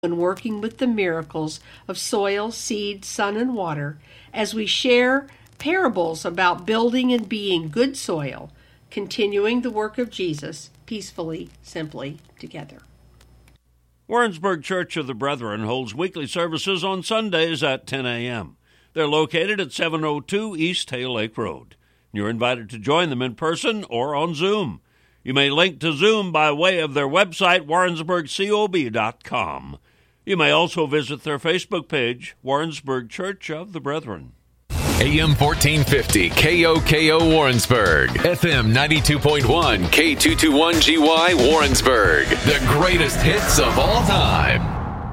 and working with the miracles of soil, seed, sun, and water as we share parables about building and being good soil, continuing the work of Jesus peacefully, simply, together. Warrensburg Church of the Brethren holds weekly services on Sundays at 10 a.m. They're located at 702 East Hale Lake Road. You're invited to join them in person or on Zoom. You may link to Zoom by way of their website, warrensburgcob.com. You may also visit their Facebook page, Warrensburg Church of the Brethren. AM 1450, KOKO Warrensburg. FM 92.1, K221GY Warrensburg. The greatest hits of all time.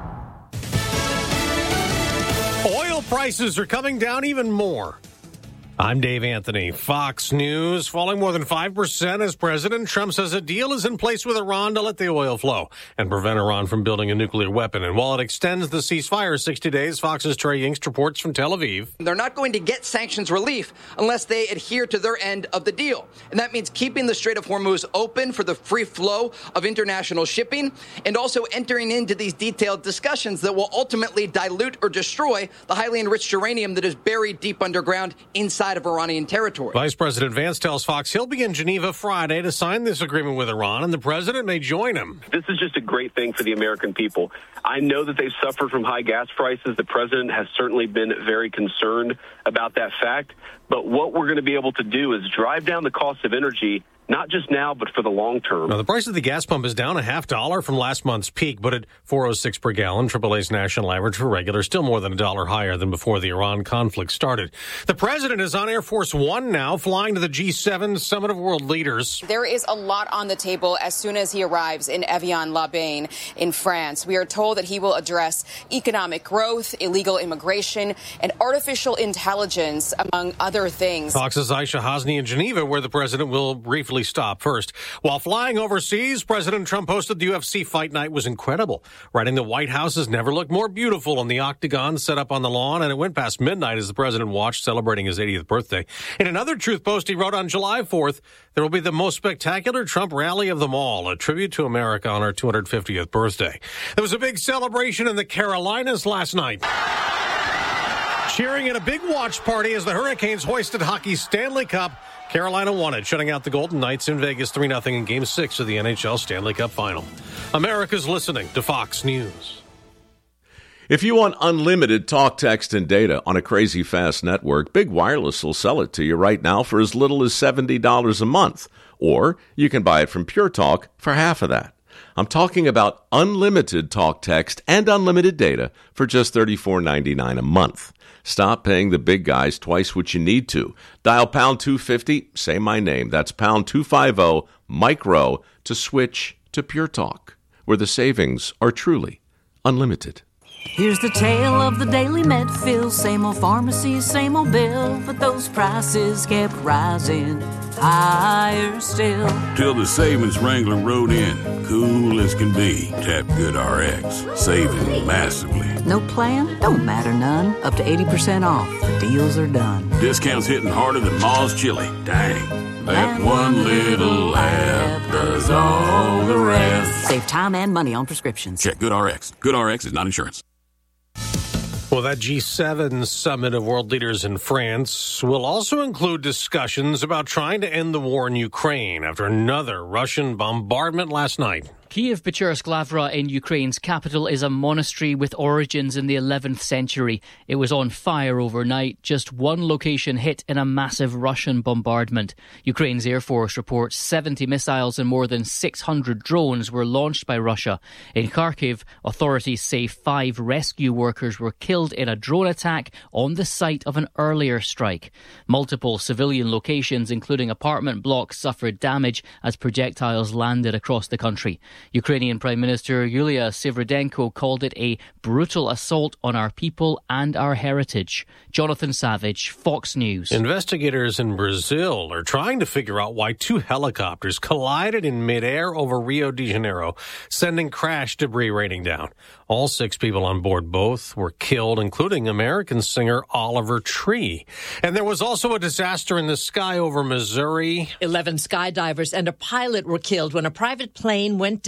Oil prices are coming down even more. I'm Dave Anthony. Fox News falling more than 5% as President Trump says a deal is in place with Iran to let the oil flow and prevent Iran from building a nuclear weapon. And while it extends the ceasefire 60 days, Fox's Trey Yingst reports from Tel Aviv. They're not going to get sanctions relief unless they adhere to their end of the deal. And that means keeping the Strait of Hormuz open for the free flow of international shipping and also entering into these detailed discussions that will ultimately dilute or destroy the highly enriched uranium that is buried deep underground inside of Iranian territory. Vice President Vance tells Fox he'll be in Geneva Friday to sign this agreement with Iran, and the president may join him. This is just a great thing for the American people. I know that they've suffered from high gas prices. The president has certainly been very concerned about that fact. But what we're going to be able to do is drive down the cost of energy, not just now, but for the long term. Now, the price of the gas pump is down $0.50 from last month's peak, but at $4.06 per gallon, AAA's national average for regular, still more than $1 higher than before the Iran conflict started. The president is on Air Force One now, flying to the G7 Summit of World Leaders. There is a lot on the table as soon as he arrives in Evian-les-Bains in France. We are told that he will address economic growth, illegal immigration, and artificial intelligence, among other things. Fox's Aisha Hasni in Geneva, where the president will briefly stop first. While flying overseas, President Trump posted the UFC fight night was incredible, writing the White House has never looked more beautiful in the octagon set up on the lawn, and it went past midnight as the president watched, celebrating his 80th birthday. In another truth post he wrote on July 4th, there will be the most spectacular Trump rally of them all, a tribute to America on our 250th birthday. There was a big celebration in the Carolinas last night. Cheering at a big watch party as the Hurricanes hoisted hockey's Stanley Cup. Carolina won it, shutting out the Golden Knights in Vegas 3-0 in Game 6 of the NHL Stanley Cup Final. America's listening to Fox News. If you want unlimited talk, text, and data on a crazy fast network, Big Wireless will sell it to you right now for as little as $70 a month. Or you can buy it from Pure Talk for half of that. I'm talking about unlimited talk, text, and unlimited data for just $34.99 a month. Stop paying the big guys twice what you need to. Dial pound 250, say my name. That's pound 250, micro, to switch to Pure Talk, where the savings are truly unlimited. Here's the tale of the daily Medfill. Same old pharmacy, same old bill, but those prices kept rising higher still. Till the savings wrangler rode in, cool as can be. Tap GoodRx, saving massively. No plan? Don't matter none. Up to 80% off. The deals are done. Discounts hitting harder than Ma's chili. Dang. That one little app does all the rest. Save time and money on prescriptions. Check GoodRx. GoodRx is not insurance. Well, that G7 Summit of World Leaders in France will also include discussions about trying to end the war in Ukraine after another Russian bombardment last night. Kiev-Pechersky in Ukraine's capital is a monastery with origins in the 11th century. It was on fire overnight, just one location hit in a massive Russian bombardment. Ukraine's Air Force reports 70 missiles and more than 600 drones were launched by Russia. In Kharkiv, authorities say 5 rescue workers were killed in a drone attack on the site of an earlier strike. Multiple civilian locations, including apartment blocks, suffered damage as projectiles landed across the country. Ukrainian Prime Minister Yulia Sviridenko called it a brutal assault on our people and our heritage. Jonathan Savage, Fox News. Investigators in Brazil are trying to figure out why 2 helicopters collided in midair over Rio de Janeiro, sending crash debris raining down. All 6 people on board both were killed, including American singer Oliver Tree. And there was also a disaster in the sky over Missouri. 11 skydivers and a pilot were killed when a private plane went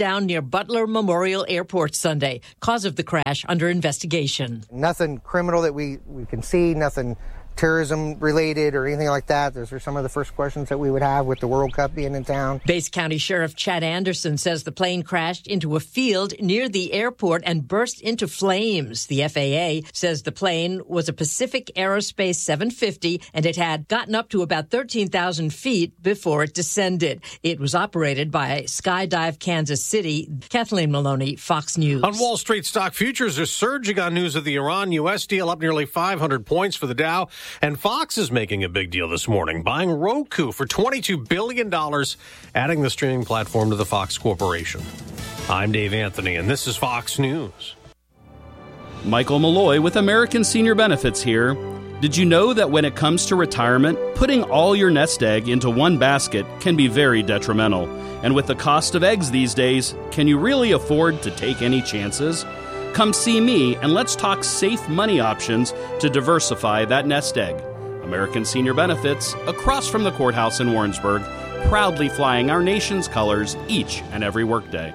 down near Butler Memorial Airport Sunday. Cause of the crash under investigation. Nothing criminal that we can see, nothing terrorism related or anything like that. Those are some of the first questions that we would have with the World Cup being in town. Bates County Sheriff Chad Anderson says the plane crashed into a field near the airport and burst into flames. The FAA says the plane was a Pacific Aerospace 750 and it had gotten up to about 13,000 feet before it descended. It was operated by Skydive Kansas City. Kathleen Maloney, Fox News. On Wall Street, stock futures are surging on news of the Iran-U.S. deal, up nearly 500 points for the Dow. And Fox is making a big deal this morning, buying Roku for $22 billion, adding the streaming platform to the Fox Corporation. I'm Dave Anthony, and this is Fox News. Michael Malloy with American Senior Benefits here. Did you know that when it comes to retirement, putting all your nest egg into one basket can be very detrimental? And with the cost of eggs these days, can you really afford to take any chances? Come see me and let's talk safe money options to diversify that nest egg. American Senior Benefits, across from the courthouse in Warrensburg, proudly flying our nation's colors each and every workday.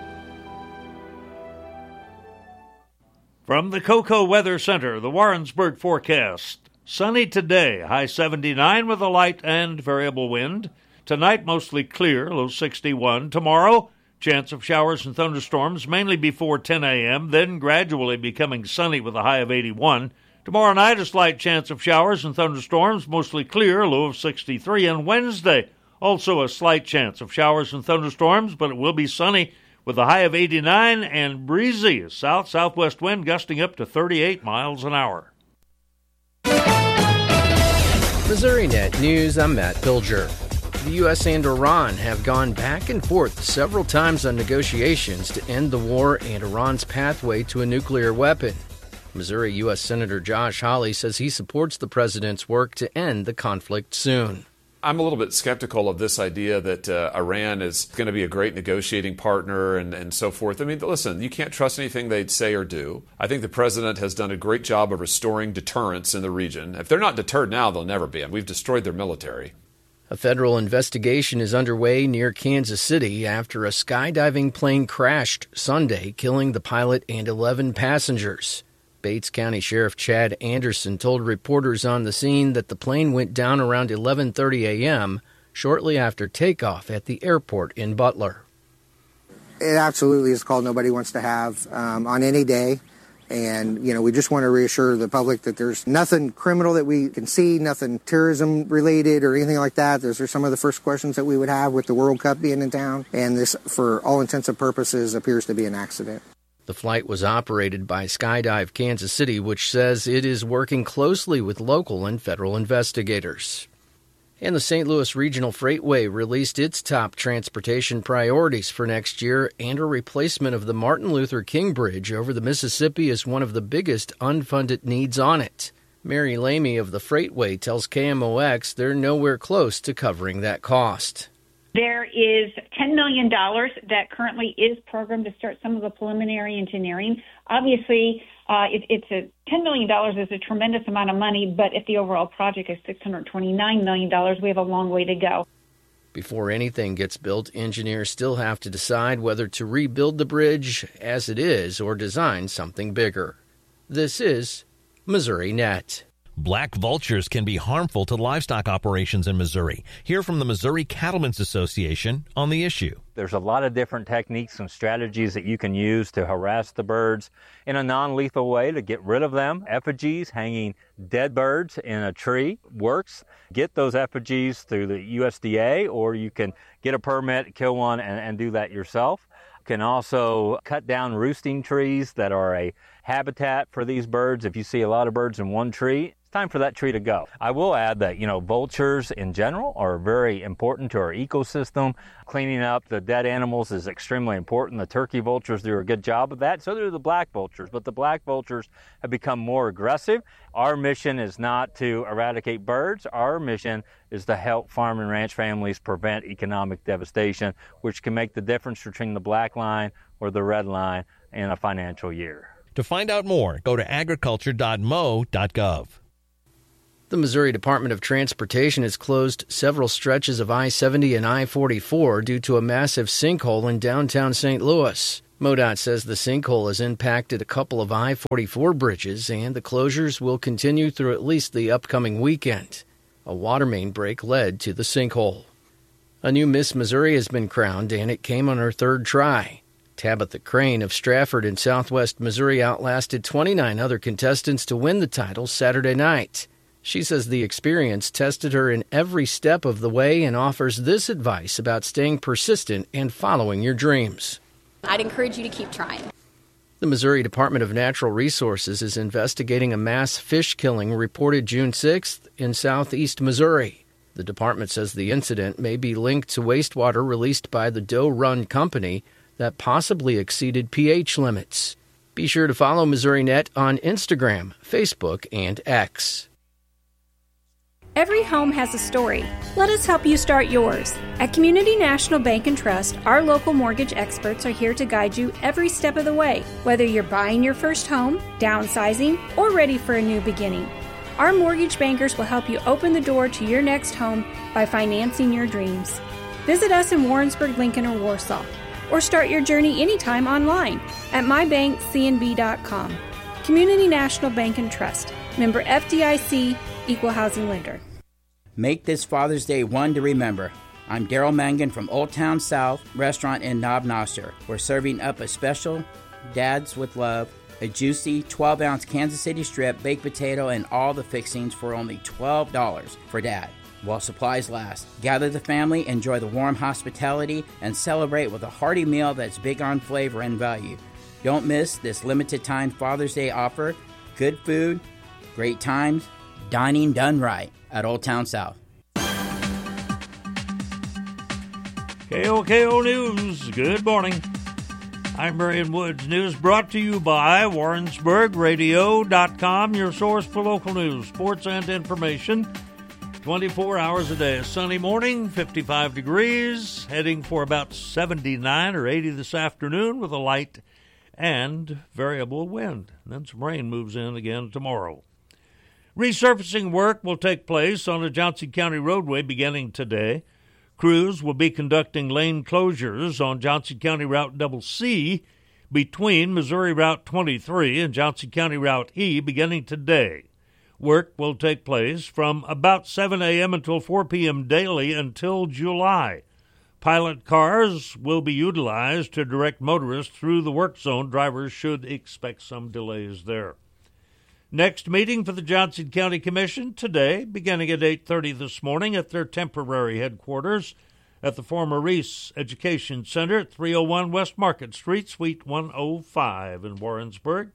From the Cocoa Weather Center, the Warrensburg forecast. Sunny today, high 79 with a light and variable wind. Tonight, mostly clear, low 61. Tomorrow, chance of showers and thunderstorms, mainly before 10 a.m., then gradually becoming sunny with a high of 81. Tomorrow night, a slight chance of showers and thunderstorms, mostly clear, low of 63. And Wednesday, also a slight chance of showers and thunderstorms, but it will be sunny with a high of 89 and breezy, a south-southwest wind gusting up to 38 miles an hour. Missouri Net News, I'm Matt Pilger. The U.S. and Iran have gone back and forth several times on negotiations to end the war and Iran's pathway to a nuclear weapon. Missouri U.S. Senator Josh Hawley says he supports the president's work to end the conflict soon. I'm a little bit skeptical of this idea that Iran is going to be a great negotiating partner and so forth. I mean, listen, you can't trust anything they say or do. I think the president has done a great job of restoring deterrence in the region. If they're not deterred now, they'll never be. We've destroyed their military. A federal investigation is underway near Kansas City after a skydiving plane crashed Sunday, killing the pilot and 11 passengers. Bates County Sheriff Chad Anderson told reporters on the scene that the plane went down around 11:30 a.m., shortly after takeoff at the airport in Butler. It absolutely is a call nobody wants to have on any day. And, we just want to reassure the public that there's nothing criminal that we can see, nothing terrorism related or anything like that. Those are some of the first questions that we would have with the World Cup being in town. And this, for all intents and purposes, appears to be an accident. The flight was operated by Skydive Kansas City, which says it is working closely with local and federal investigators. And the St. Louis Regional Freightway released its top transportation priorities for next year, and a replacement of the Martin Luther King Bridge over the Mississippi is one of the biggest unfunded needs on it. Mary Lamy of the Freightway tells KMOX they're nowhere close to covering that cost. There is $10 million that currently is programmed to start some of the preliminary engineering. Obviously, $10 million is a tremendous amount of money, but if the overall project is $629 million, we have a long way to go. Before anything gets built, engineers still have to decide whether to rebuild the bridge as it is or design something bigger. This is Missouri Net. Black vultures can be harmful to livestock operations in Missouri. Hear from the Missouri Cattlemen's Association on the issue. There's a lot of different techniques and strategies that you can use to harass the birds in a non-lethal way to get rid of them. Effigies, hanging dead birds in a tree works. Get those effigies through the USDA, or you can get a permit, kill one, and do that yourself. You can also cut down roosting trees that are a habitat for these birds. If you see a lot of birds in one tree, it's time for that tree to go. I will add that, vultures in general are very important to our ecosystem. Cleaning up the dead animals is extremely important. The turkey vultures do a good job of that. So do the black vultures. But the black vultures have become more aggressive. Our mission is not to eradicate birds. Our mission is to help farm and ranch families prevent economic devastation, which can make the difference between the black line or the red line in a financial year. To find out more, go to agriculture.mo.gov. The Missouri Department of Transportation has closed several stretches of I-70 and I-44 due to a massive sinkhole in downtown St. Louis. MoDOT says the sinkhole has impacted a couple of I-44 bridges, and the closures will continue through at least the upcoming weekend. A water main break led to the sinkhole. A new Miss Missouri has been crowned, and it came on her third try. Tabitha Crane of Strafford in southwest Missouri outlasted 29 other contestants to win the title Saturday night. She says the experience tested her in every step of the way and offers this advice about staying persistent and following your dreams. I'd encourage you to keep trying. The Missouri Department of Natural Resources is investigating a mass fish killing reported June 6th in southeast Missouri. The department says the incident may be linked to wastewater released by the Doe Run Company that possibly exceeded pH limits. Be sure to follow MissouriNet on Instagram, Facebook, and X. Every home has a story. Let us help you start yours. At Community National Bank and Trust, our local mortgage experts are here to guide you every step of the way, whether you're buying your first home, downsizing, or ready for a new beginning. Our mortgage bankers will help you open the door to your next home by financing your dreams. Visit us in Warrensburg, Lincoln, or Warsaw, or start your journey anytime online at mybankcnb.com. Community National Bank and Trust. Member FDIC, Equal Housing Lender. Make this Father's Day one to remember. I'm Daryl Mangan from Old Town South Restaurant in Knob Noster. We're serving up a special Dads with Love, a juicy 12-ounce Kansas City strip, baked potato, and all the fixings for only $12 for Dad, while supplies last. Gather the family, enjoy the warm hospitality, and celebrate with a hearty meal that's big on flavor and value. Don't miss this limited-time Father's Day offer. Good food, great times, dining done right at Old Town South. KOKO News, good morning. I'm Marion Woods. News brought to you by WarrensburgRadio.com, your source for local news, sports, and information. 24 hours a day. A sunny morning, 55 degrees, heading for about 79 or 80 this afternoon with a light and variable wind. And then some rain moves in again tomorrow. Resurfacing work will take place on a Johnson County roadway beginning today. Crews will be conducting lane closures on Johnson County Route CC between Missouri Route 23 and Johnson County Route E beginning today. Work will take place from about 7 a.m. until 4 p.m. daily until July. Pilot cars will be utilized to direct motorists through the work zone. Drivers should expect some delays there. Next meeting for the Johnson County Commission today, beginning at 8:30 this morning at their temporary headquarters at the former Reese Education Center at 301 West Market Street, Suite 105 in Warrensburg.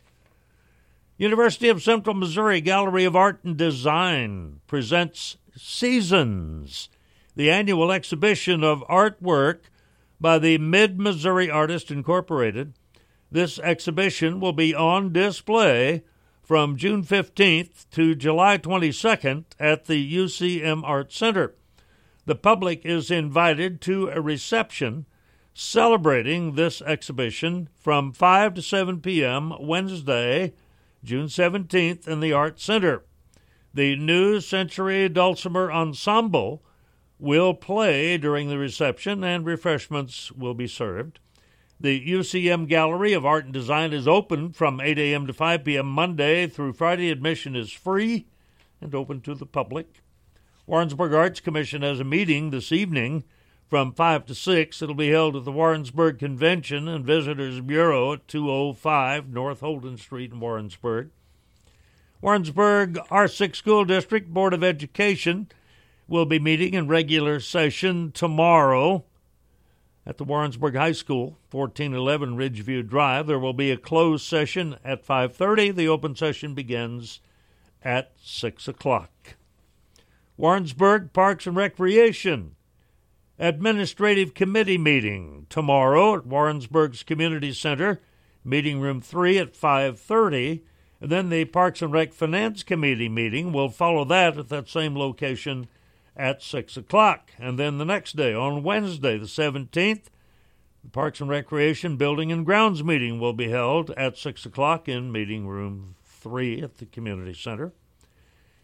University of Central Missouri Gallery of Art and Design presents Seasons, the annual exhibition of artwork by the Mid-Missouri Artist Incorporated. This exhibition will be on display from June 15th to July 22nd at the UCM Art Center. The public is invited to a reception celebrating this exhibition from 5 to 7 p.m. Wednesday, June 17th in the Art Center. The New Century Dulcimer Ensemble will play during the reception and refreshments will be served. The UCM Gallery of Art and Design is open from 8 a.m. to 5 p.m. Monday through Friday. Admission is free and open to the public. Warrensburg Arts Commission has a meeting this evening from 5 to 6. It'll be held at the Warrensburg Convention and Visitors Bureau at 205 North Holden Street in Warrensburg. Warrensburg R6 School District Board of Education will be meeting in regular session tomorrow at the Warrensburg High School, 1411 Ridgeview Drive. There will be a closed session at 5:30. The open session begins at 6 o'clock. Warrensburg Parks and Recreation Administrative Committee meeting tomorrow at Warrensburg's Community Center, meeting room 3 at 5:30. And then the Parks and Rec Finance Committee meeting will follow that at that same location at 6 o'clock. And then the next day, on Wednesday, the 17th, the Parks and Recreation Building and Grounds meeting will be held at 6 o'clock in meeting room 3 at the Community Center.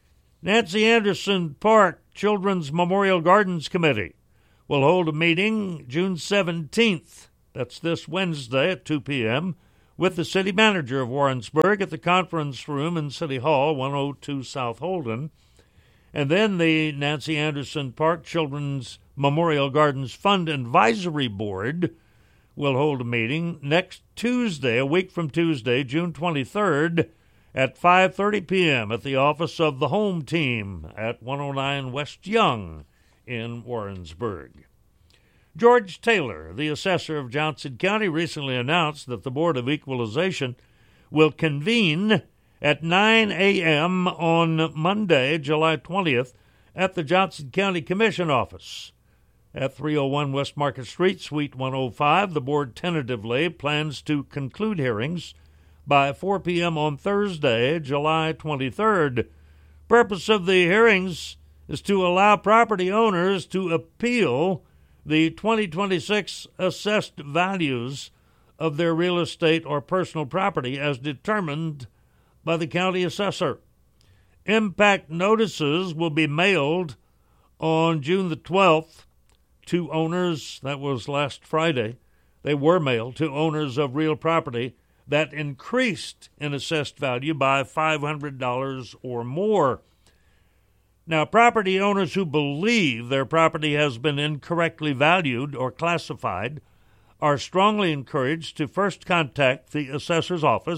Nancy Anderson Park Children's Memorial Gardens Committee will hold a meeting June 17th. That's this Wednesday at 2 p.m. with the city manager of Warrensburg at the conference room in City Hall, 102 South Holden. And then the Nancy Anderson Park Children's Memorial Gardens Fund Advisory Board will hold a meeting next Tuesday, a week from Tuesday, June 23rd, at 5:30 p.m. at the office of the Home Team at 109 West Young in Warrensburg. George Taylor, the assessor of Johnson County, recently announced that the Board of Equalization will convene at 9 a.m. on Monday, July 20th, at the Johnson County Commission office. At 301 West Market Street, Suite 105, the board tentatively plans to conclude hearings by 4 p.m. on Thursday, July 23rd. Purpose of the hearings is to allow property owners to appeal the 2026 assessed values of their real estate or personal property as determined by the county assessor. Impact notices will be mailed on June the 12th to owners, that was last Friday. They were mailed to owners of real property that increased in assessed value by $500 or more. Now, property owners who believe their property has been incorrectly valued or classified are strongly encouraged to first contact the assessor's office,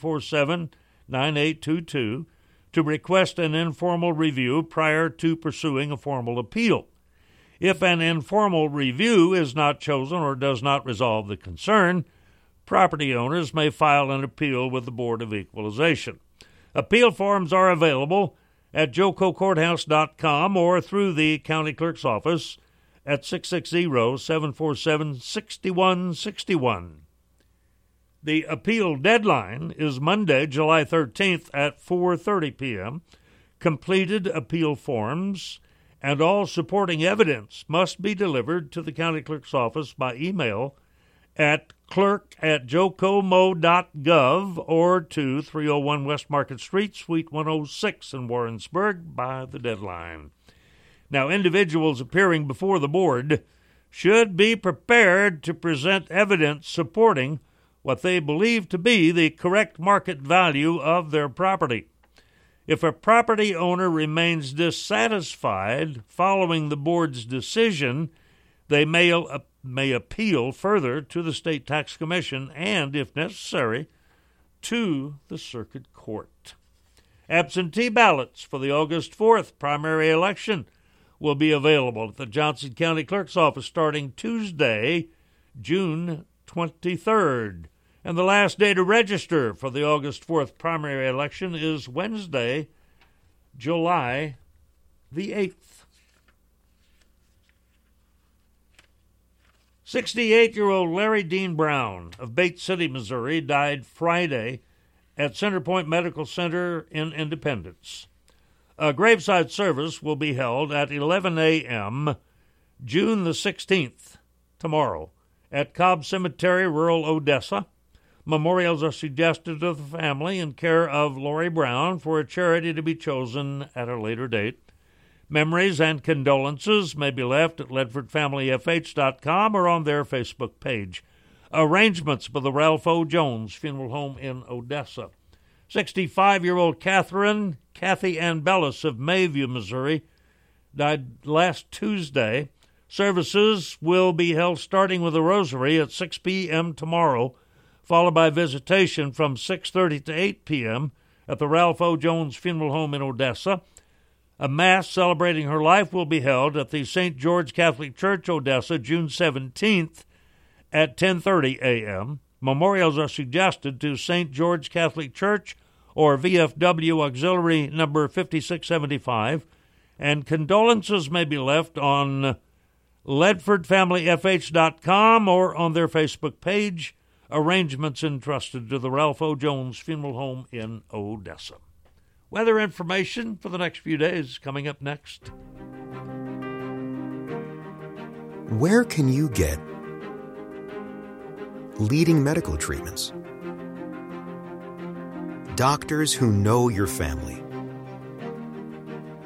747-9822, to request an informal review prior to pursuing a formal appeal. If an informal review is not chosen or does not resolve the concern, property owners may file an appeal with the Board of Equalization. Appeal forms are available at jococourthouse.com or through the county clerk's office at 660-747-6161. The appeal deadline is Monday, July 13th at 4:30 p.m. Completed appeal forms and all supporting evidence must be delivered to the county clerk's office by email at clerk@jocomo.gov or to 301 West Market Street, Suite 106 in Warrensburg by the deadline. Now, individuals appearing before the board should be prepared to present evidence supporting what they believe to be the correct market value of their property. If a property owner remains dissatisfied following the board's decision, they may appeal further to the State Tax Commission and, if necessary, to the Circuit Court. Absentee ballots for the August 4th primary election will be available at the Johnson County Clerk's office starting Tuesday, June 23rd. And the last day to register for the August 4th primary election is Wednesday, July the 8th. 68-year-old Larry Dean Brown of Bates City, Missouri, died Friday at Centerpoint Medical Center in Independence. A graveside service will be held at 11 a.m. June the 16th, tomorrow, at Cobb Cemetery, rural Odessa. Memorials are suggested to the family in care of Lori Brown for a charity to be chosen at a later date. Memories and condolences may be left at ledfordfamilyfh.com or on their Facebook page. Arrangements for the Ralph O. Jones Funeral Home in Odessa. 65-year-old Kathy Ann Bellis of Mayview, Missouri, died last Tuesday. Services will be held starting with a rosary at 6 p.m. tomorrow, followed by visitation from 6:30 to 8 p.m. at the Ralph O. Jones Funeral Home in Odessa. A Mass celebrating her life will be held at the St. George Catholic Church, Odessa, June 17th at 10:30 a.m. Memorials are suggested to St. George Catholic Church or VFW Auxiliary number 5675, and condolences may be left on ledfordfamilyfh.com or on their Facebook page. Arrangements entrusted to the Ralph O. Jones Funeral Home in Odessa. Weather information for the next few days coming up next. Where can you get leading medical treatments? Doctors who know your family.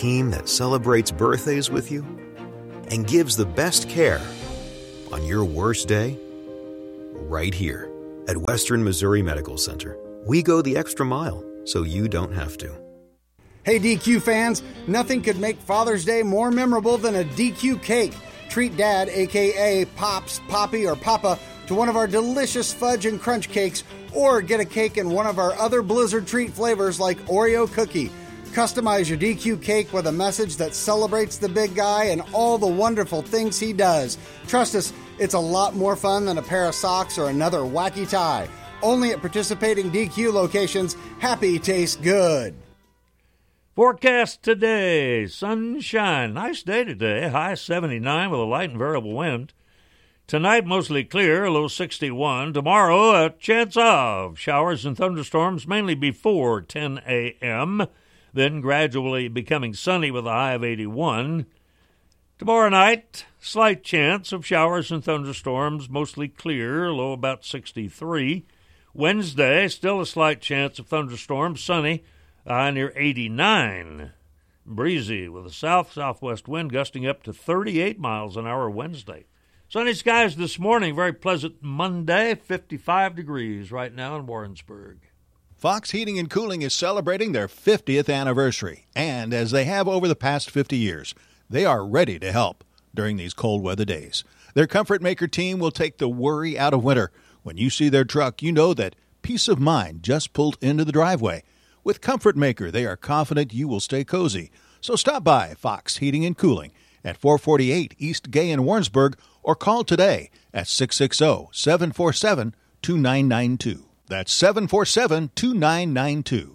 team that celebrates birthdays with you and gives the best care on your worst day? Right here at Western Missouri Medical Center. We go the extra mile so you don't have to. Hey DQ fans, nothing could make Father's Day more memorable than a DQ cake. Treat Dad, aka Pops, Poppy, or Papa, to one of our delicious fudge and crunch cakes, or get a cake in one of our other Blizzard treat flavors like Oreo cookie. Customize your DQ cake with a message that celebrates the big guy and all the wonderful things he does. Trust us, it's a lot more fun than a pair of socks or another wacky tie. Only at participating DQ locations. Happy tastes good. Forecast today, sunshine. Nice day today, high 79 with a light and variable wind. Tonight, mostly clear, low 61. Tomorrow, a chance of showers and thunderstorms, mainly before 10 a.m., then gradually becoming sunny with a high of 81. Tomorrow night, slight chance of showers and thunderstorms, mostly clear, low about 63. Wednesday, still a slight chance of thunderstorms, sunny, high near 89. Breezy with a south-southwest wind gusting up to 38 miles an hour Wednesday. Sunny skies this morning, very pleasant Monday, 55 degrees right now in Warrensburg. Fox Heating and Cooling is celebrating their 50th anniversary, and as they have over the past 50 years, they are ready to help during these cold weather days. Their Comfort Maker team will take the worry out of winter. When you see their truck, you know that peace of mind just pulled into the driveway. With Comfort Maker, they are confident you will stay cozy. So stop by Fox Heating and Cooling at 448 East Gay in Warrensburg or call today at 660-747-2992. That's 747-2992.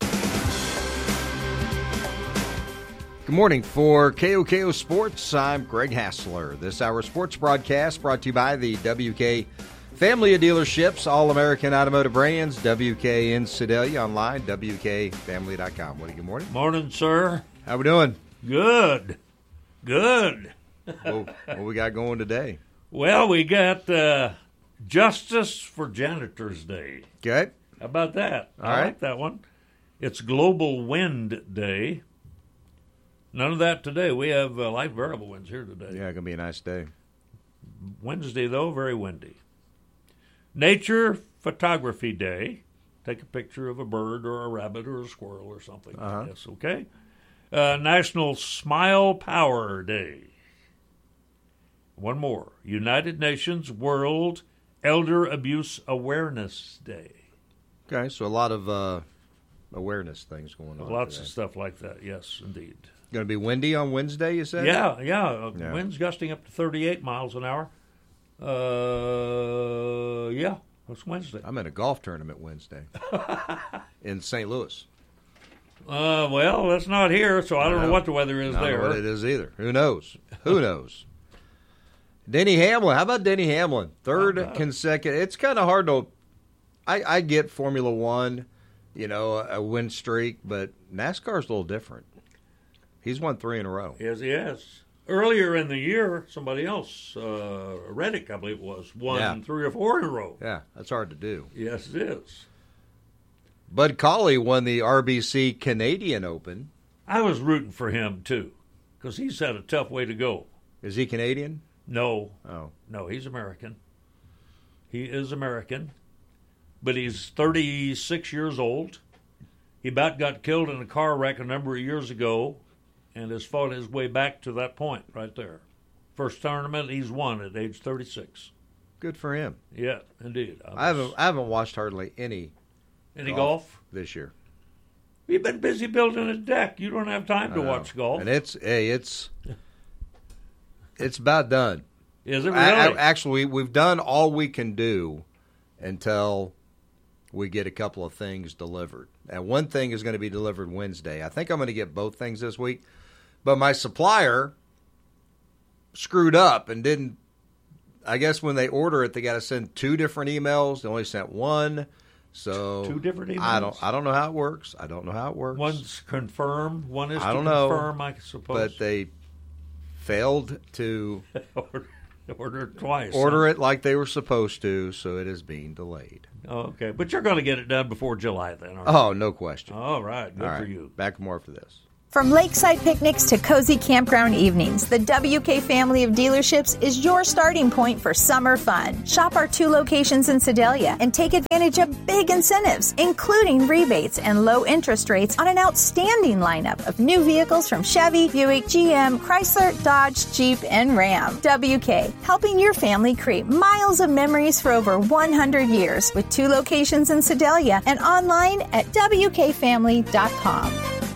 Good morning. For KOKO Sports, I'm Greg Hassler. This hour sports broadcast brought to you by the WK Family of Dealerships, All-American Automotive Brands, WK in Sedalia, online, WKFamily.com. Good morning. Morning, sir. How we doing? Good. Good. What we got going today? Well, we got Justice for Janitors Day. Okay. How about that? All I right. like that one. It's Global Wind Day. None of that today. We have light variable winds here today. Yeah, going to be a nice day. Wednesday, though, very windy. Nature Photography Day. Take a picture of a bird or a rabbit or a squirrel or something. Yes, okay. National Smile Power Day. One more. United Nations World Elder Abuse Awareness Day. Okay, so a lot of awareness things going on. Lots of stuff like that, yes, indeed. Going to be windy on Wednesday, you said? Yeah. Winds gusting up to 38 miles an hour. Yeah, it's Wednesday. I'm in a golf tournament Wednesday in St. Louis. Well, that's not here, so I don't know what the weather is there. I don't know what it is either. Who knows? Who knows? Denny Hamlin. How about Denny Hamlin? Third consecutive. It's kind of hard to. I get Formula One, a win streak, but NASCAR's a little different. He's won 3 in a row. Yes, he has. Earlier in the year, somebody else, Reddick, I believe it was, won 3 or 4 in a row. Yeah, that's hard to do. Yes, it is. Bud Cauley won the RBC Canadian Open. I was rooting for him, too, because he's had a tough way to go. Is he Canadian? No. Oh. No, he's American. He is American, but he's 36 years old. He about got killed in a car wreck a number of years ago and has fought his way back to that point right there. First tournament he's won at age 36. Good for him. Yeah, indeed. I haven't watched hardly any golf this year. You've been busy building a deck. You don't have time to watch golf. And it's about done. Is it really? Actually, we've done all we can do until we get a couple of things delivered. And one thing is going to be delivered Wednesday. I think I'm going to get both things this week. But my supplier screwed up and didn't. I guess when they order it, they got to send 2 different emails. They only sent 1. So 2 different emails? I don't know how it works. One's confirm. One is I don't confirm, know, I suppose. But they failed to order it twice. Order it like they were supposed to, so it is being delayed. Okay, but you're going to get it done before July then, aren't you? Oh, no question. All right, good for you. Back more for this. From lakeside picnics to cozy campground evenings, the WK family of dealerships is your starting point for summer fun. Shop our 2 locations in Sedalia and take advantage of big incentives, including rebates and low interest rates on an outstanding lineup of new vehicles from Chevy, Buick, GM, Chrysler, Dodge, Jeep, and Ram. WK, helping your family create miles of memories for over 100 years with 2 locations in Sedalia and online at WKFamily.com.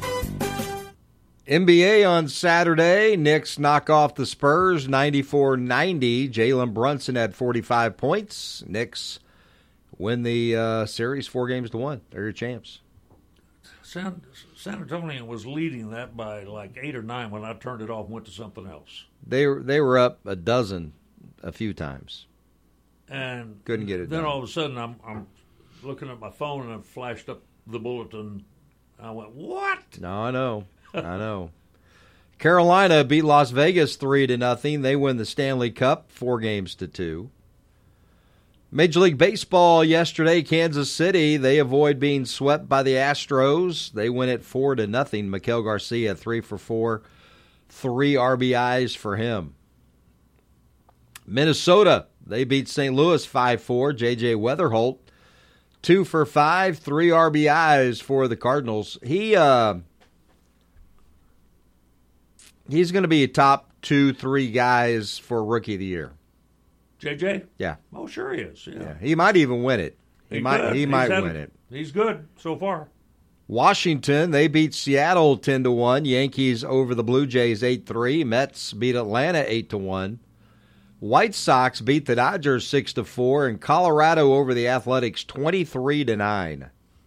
NBA on Saturday. Knicks knock off the Spurs 94-90. Jalen Brunson had 45 points. Knicks win the series 4-1. They're your champs. San Antonio was leading that by like 8 or 9 when I turned it off and went to something else. They were up a dozen a few times. And couldn't get it then done. all of a sudden I'm looking at my phone and it flashed up the bulletin. I went, what? No, I know. Carolina beat Las Vegas 3-0. They win the Stanley Cup 4-2. Major League Baseball yesterday, Kansas City, they avoid being swept by the Astros. They win it 4-0. Miguel Garcia 3 for 4, 3 RBIs for him. Minnesota, they beat St. Louis 5-4. J.J. Weatherholt 2 for 5, 3 RBIs for the Cardinals. He's going to be a top 2-3 guys for Rookie of the Year. JJ? Yeah. Oh, sure he is. Yeah. He might even win it. He might win it. He's good so far. Washington, they beat Seattle 10-1. Yankees over the Blue Jays 8-3. Mets beat Atlanta 8-1. White Sox beat the Dodgers 6-4, and Colorado over the Athletics 23-9.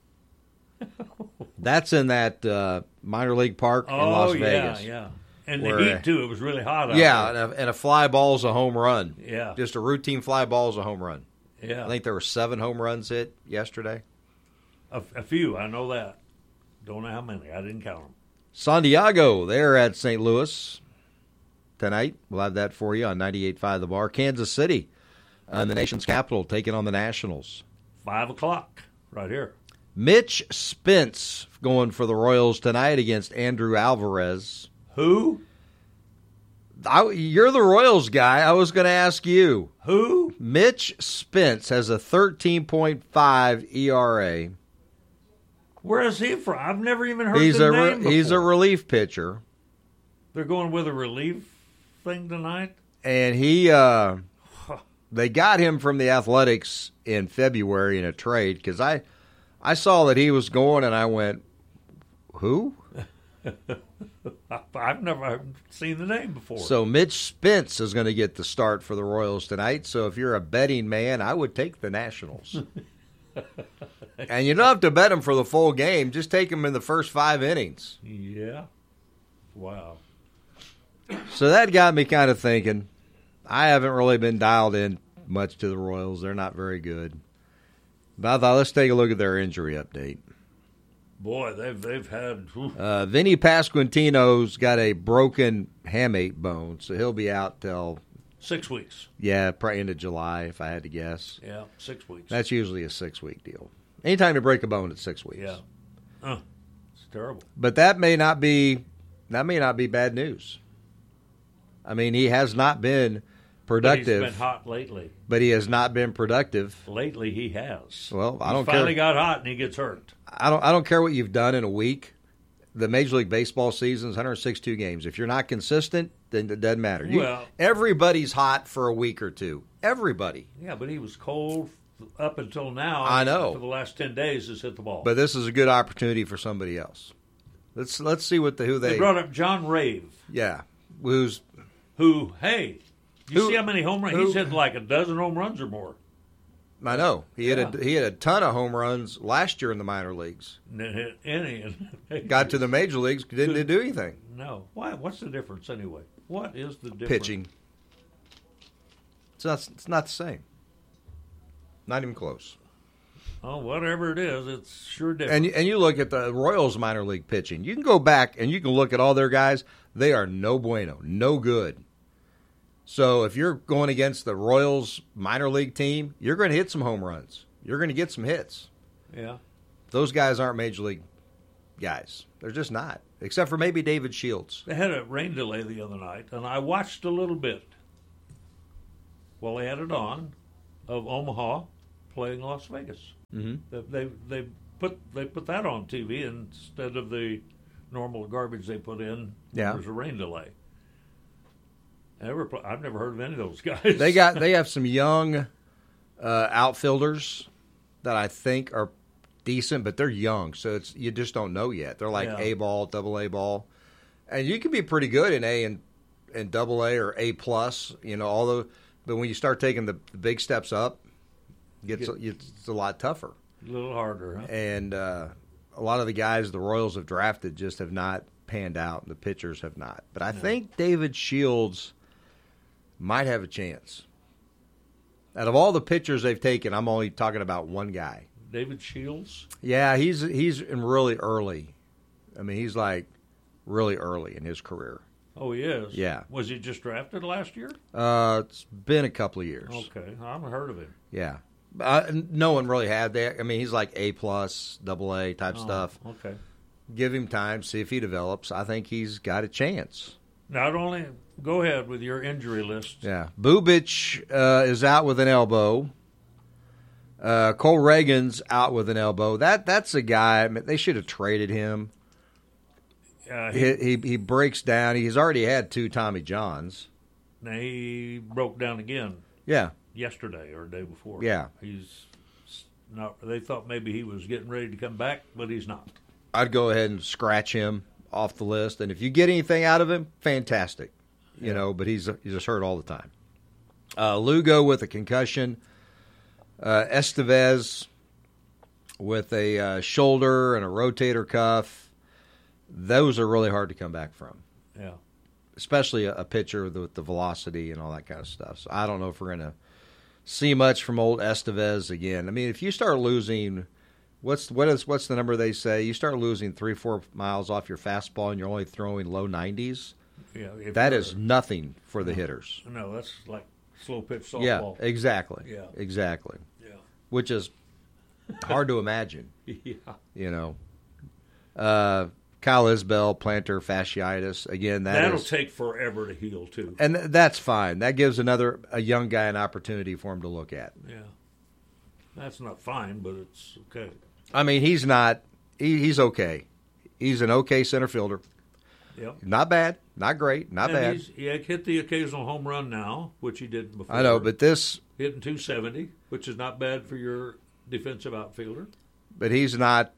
That's in that minor league park in Las Vegas. Yeah. And the heat, too. It was really hot out there. And a fly ball's a home run. Yeah. Just a routine fly ball's a home run. Yeah. I think there were 7 home runs hit yesterday. A few, I know that. Don't know how many. I didn't count them. San Diego, they're at St. Louis tonight. We'll have that for you on 98.5 The Bar. Kansas City, the nation's capital, taking on the Nationals. 5 o'clock, right here. Mitch Spence going for the Royals tonight against Andrew Alvarez. Who? You're the Royals guy. I was going to ask you. Who? Mitch Spence has a 13.5 ERA. Where is he from? I've never even heard the name before. He's a relief pitcher. They're going with a relief thing tonight? And they got him from the Athletics in February in a trade because I saw that he was going and I went, who? I've never seen the name before. So Mitch Spence is going to get the start for the Royals tonight. So if you're a betting man, I would take the Nationals. And you don't have to bet them for the full game. Just take them in the first 5 innings. Yeah. Wow. So that got me kind of thinking. I haven't really been dialed in much to the Royals. They're not very good. But I thought, let's take a look at their injury update. Boy, they've had... Vinny Pasquantino's got a broken hamate bone, so he'll be out till... 6 weeks. Yeah, probably end of July, if I had to guess. Yeah, 6 weeks. That's usually a 6-week deal. Anytime you break a bone, it's 6 weeks. Yeah. It's terrible. But that may not be bad news. I mean, he has not been productive. But he's been hot lately. But he has not been productive. Lately, he has. Well, I don't care. He finally got hot and he gets hurt. I don't care what you've done in a week. The Major League Baseball season is 162 games. If you're not consistent, then it doesn't matter. Everybody's hot for a week or two. Everybody. Yeah, but he was cold up until now. I know. For the last 10 days, has hit the ball. But this is a good opportunity for somebody else. Let's see who they brought up. John Rave. Yeah, Hey, you see how many home runs he's hit? Like a dozen home runs or more. I know he had a ton of home runs last year in the minor leagues. Got to the major leagues, didn't do anything. No. Why? What's the difference anyway? What is the difference? Pitching. It's not the same. Not even close. Oh, whatever it is, it's sure different. And you look at the Royals minor league pitching. You can go back and you can look at all their guys. They are no bueno, no good. So if you're going against the Royals minor league team, you're going to hit some home runs. You're going to get some hits. Yeah. Those guys aren't major league guys. They're just not, except for maybe David Shields. They had a rain delay the other night, and I watched a little bit while they had it on of Omaha playing Las Vegas. Mm-hmm. They put that on TV instead of the normal garbage they put in. Yeah. There's a rain delay. I've never heard of any of those guys. They have some young outfielders that I think are decent, but they're young, so you just don't know yet. They're like A ball, double A ball, and you can be pretty good in A and double A or A plus. But when you start taking the big steps up, it's a lot tougher, a little harder, huh? And a lot of the guys the Royals have drafted just have not panned out, and the pitchers have not. But I think David Shields might have a chance. Out of all the pitchers they've taken, I'm only talking about one guy. David Shields? Yeah, he's in really early. I mean, he's like really early in his career. Oh, he is? Yeah. Was he just drafted last year? It's been a couple of years. Okay. I haven't heard of him. Yeah. No one really had that. I mean, he's like A plus, double A type stuff. Okay. Give him time, see if he develops. I think he's got a chance. Not only go ahead with your injury list. Yeah. Bubic is out with an elbow. Cole Reagan's out with an elbow. That's a guy. I mean, they should have traded him. He breaks down. He's already had 2 Tommy Johns. Now he broke down again. Yeah. Yesterday or the day before. Yeah. He's not. They thought maybe he was getting ready to come back, but he's not. I'd go ahead and scratch him off the list, and if you get anything out of him, fantastic. But he's just hurt all the time. Lugo with a concussion. Estevez with a shoulder and a rotator cuff. Those are really hard to come back from. Yeah. Especially a pitcher with the velocity and all that kind of stuff. So I don't know if we're going to see much from old Estevez again. I mean, if you start losing, what's the number they say? You start losing 3-4 miles off your fastball and you're only throwing low 90s. Yeah. That is nothing for the hitters. No, that's like slow pitch softball. Yeah, exactly. Yeah. Exactly. Yeah. Which is hard to imagine. Yeah. Kyle Isbell, plantar fasciitis. Again, that'll take forever to heal too. And that's fine. That gives a young guy an opportunity for him to look at. Yeah. That's not fine, but it's okay. I mean, he's not. He's okay. He's an okay center fielder. Yep. Not bad. Not great. Not bad. He hit the occasional home run now, which he did before. I know, but this hitting 270, which is not bad for your defensive outfielder. But he's not.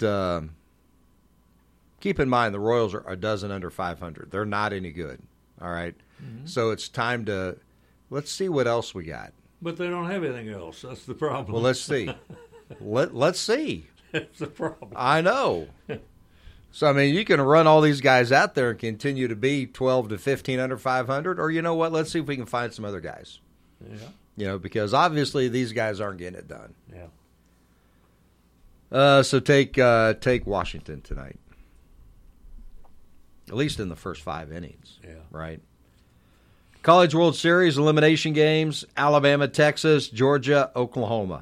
Keep in mind, the Royals are a dozen under 500. They're not any good. All right? Mm-hmm. So it's time to let's see what else we got. But they don't have anything else. That's the problem. Well, let's see. Let's see. That's the problem. I know. So, I mean, you can run all these guys out there and continue to be 12 to 15 under 500, or you know what? Let's see if we can find some other guys. Yeah. Because obviously these guys aren't getting it done. Yeah. So take Washington tonight. At least in the first 5 innings. Yeah. Right? College World Series elimination games, Alabama, Texas, Georgia, Oklahoma.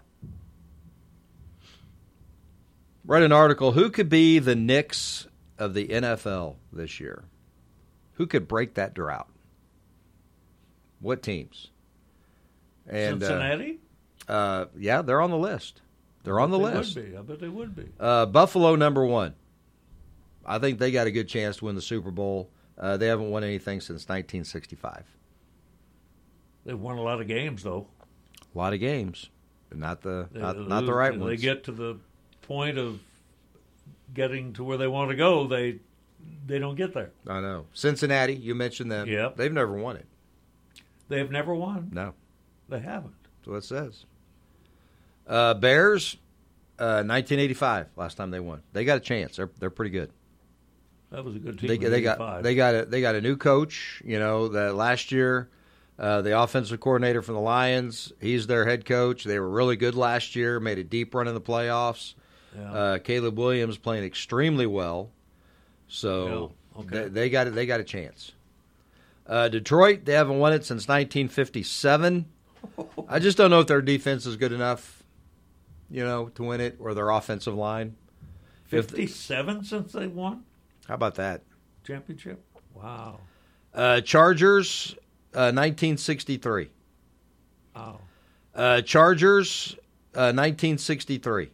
Read an article, who could be the Knicks of the NFL this year? Who could break that drought? What teams? And Cincinnati? Yeah, they're on the list. They're on the list. I bet they would be. Buffalo, number 1. I think they got a good chance to win the Super Bowl. They haven't won anything since 1965. They've won a lot of games, though. A lot of games, but not the right ones. They get to the point of getting to where they want to go. They don't get there. I know. Cincinnati, you mentioned them. Yep. They've never won it. They've never won? No. They haven't. That's what it says. Bears, 1985, last time they won. They got a chance. They're pretty good. That was a good team. They got a new coach. That last year, the offensive coordinator from the Lions, he's their head coach. They were really good last year. Made a deep run in the playoffs. Yeah. Caleb Williams playing extremely well. So they got a chance. Detroit, they haven't won it since 1957. I just don't know if their defense is good enough, to win it, or their offensive line. 57 since they won? How about that? Championship? Wow. Chargers, 1963. Oh. Chargers, 1963.